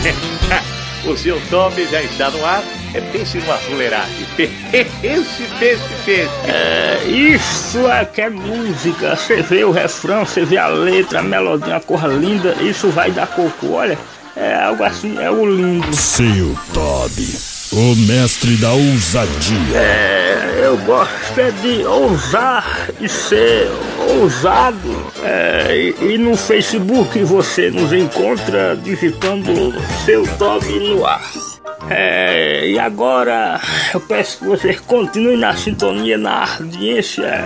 O seu Top já está no ar. Pense numa fuleiragem. Pense. Isso é que é música. Você vê o refrão, você vê a letra, a melodia, a cor linda. Isso vai dar coco. Olha, é algo assim, é o lindo. Seu Toby, o mestre da ousadia. Eu gosto é de ousar e ser ousado. E no Facebook você nos encontra digitando Seu Toby no ar. E agora eu peço que vocês continuem na sintonia, na audiência.